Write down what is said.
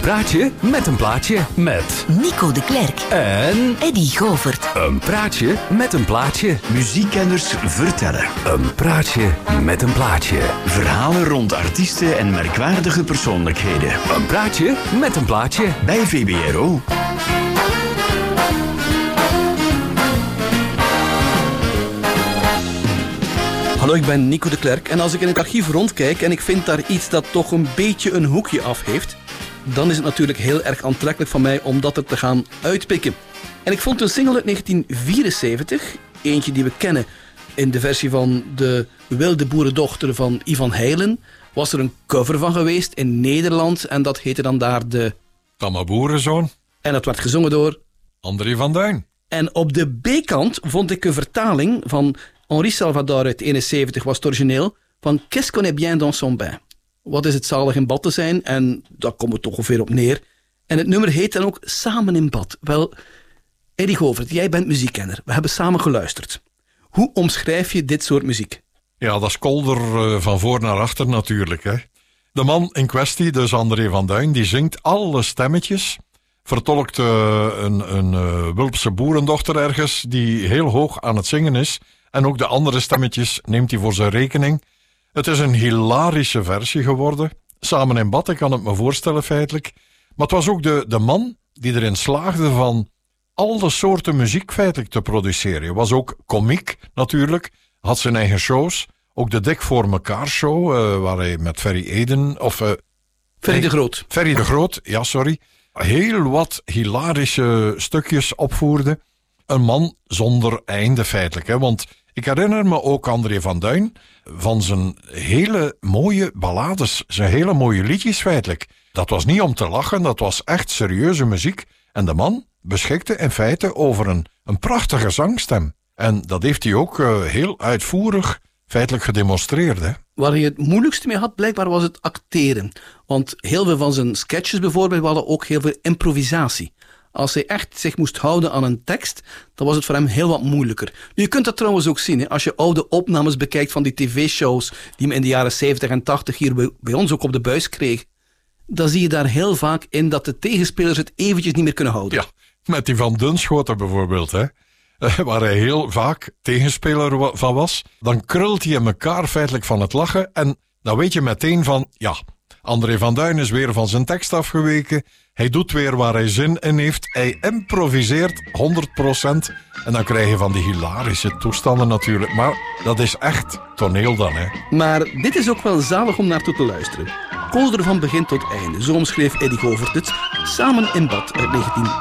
praatje met een plaatje met Nico de Klerk en Eddy Govert. een praatje met een plaatje. Muziekkenners vertellen. Een praatje met een plaatje. Verhalen rond artiesten en merkwaardige persoonlijkheden. Een praatje met een plaatje. Bij VBRO. Hallo, ik ben Nico de Klerk en als ik in het archief rondkijk en ik vind daar iets dat toch een beetje een hoekje af heeft, dan is het natuurlijk heel erg aantrekkelijk van mij om dat er te gaan uitpikken. En ik vond een single uit 1974, eentje die we kennen in de versie van de wilde boerendochter van Ivan Heilen, was er een cover van geweest in Nederland en dat heette dan daar de Tamme Boerenzoon, En dat werd gezongen door André van Duin. En op de B-kant vond ik een vertaling van Henri Salvador uit 71, was het origineel, van Qu'est-ce qu'on est bien dans son bain. Wat is het zalig in bad te zijn? En daar komen we toch ongeveer op neer. En het nummer heet dan ook Samen in bad. Wel, Eddy Govert, jij bent muziekkenner. We hebben samen geluisterd. Hoe omschrijf je dit soort muziek? Ja, dat is kolder van voor naar achter natuurlijk. Hè. De man in kwestie, dus André van Duin, die zingt alle stemmetjes. Vertolkt een Wulpse boerendochter ergens die heel hoog aan het zingen is. En ook de andere stemmetjes neemt hij voor zijn rekening. Het is een hilarische versie geworden. Samen in bad, ik kan het me voorstellen feitelijk. Maar het was ook de man die erin slaagde van alle soorten muziek feitelijk te produceren. Hij was ook komiek natuurlijk, had zijn eigen shows. Ook de Dik voor mekaar show, waar hij met Ferry Eden... Ferry de Groot. Ferry de Groot, ja sorry. Heel wat hilarische stukjes opvoerde. Een man zonder einde feitelijk, hè, want ik herinner me ook André van Duin van zijn hele mooie ballades, zijn hele mooie liedjes feitelijk. Dat was niet om te lachen, dat was echt serieuze muziek. En de man beschikte in feite over een prachtige zangstem. En dat heeft hij ook heel uitvoerig feitelijk gedemonstreerd. Hè. Waar hij het moeilijkste mee had, blijkbaar was het acteren. Want heel veel van zijn sketches bijvoorbeeld hadden ook heel veel improvisatie. Als hij echt zich moest houden aan een tekst, dan was het voor hem heel wat moeilijker. Nu, je kunt dat trouwens ook zien, hè, als je oude opnames bekijkt van die tv-shows die men in de jaren 70 en 80 hier bij ons ook op de buis kreeg. Dan zie je daar heel vaak in dat de tegenspelers het eventjes niet meer kunnen houden. Ja, met die Van Dunschoten bijvoorbeeld, hè. Waar hij heel vaak tegenspeler van was. Dan krult hij in elkaar feitelijk van het lachen. En dan weet je meteen van, ja, André van Duin is weer van zijn tekst afgeweken. Hij doet weer waar hij zin in heeft. Hij improviseert 100%. En dan krijg je van die hilarische toestanden natuurlijk. Maar dat is echt toneel dan, hè. Maar dit is ook wel zalig om naartoe te luisteren. Kolder van begin tot einde. Zo omschreef Eddy Govert het. Samen in bad uit 1974.